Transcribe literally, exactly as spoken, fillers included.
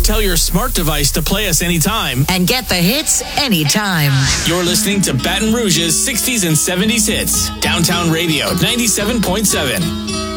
tell your smart device to play us anytime. And get the hits anytime. You're listening to Baton Rouge's sixties and seventies hits. Downtown Radio, ninety-seven point seven.